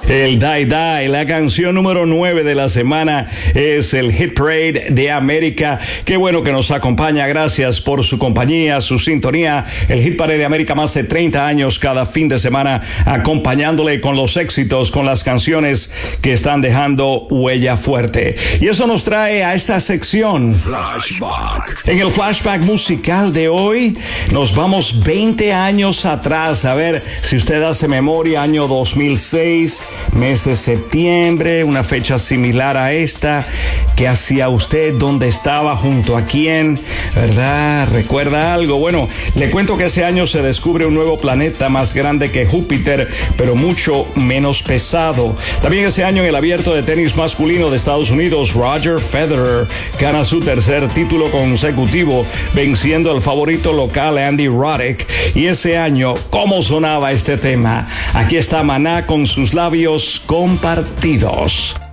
El Die Die, la canción número 9 de la semana, es el Hit Parade de América. Qué bueno que nos acompaña. Gracias por su compañía, su sintonía. El Hit Parade de América, más de 30 años cada fin de semana, acompañándole con los éxitos, con las canciones que están dejando huella fuerte. Y eso nos trae a esta sección Flashback. En el flashback musical de hoy, nos vamos 20 años atrás. A ver si usted hace memoria, año 2006, mes de septiembre, una fecha similar a esta. ¿Qué hacía usted? ¿Dónde estaba? ¿Junto a quién? ¿Verdad? ¿Recuerda algo? Bueno, le cuento que ese año se descubre un nuevo planeta más grande que Júpiter, pero mucho menos pesado. También ese año, en el abierto de tenis masculino de Estados Unidos, Roger Federer gana su tercer título consecutivo, venciendo al favorito local Andy Roddick. Y ese año, ¿cómo sonaba este tema? Aquí está Maná con Sus labios compartidos.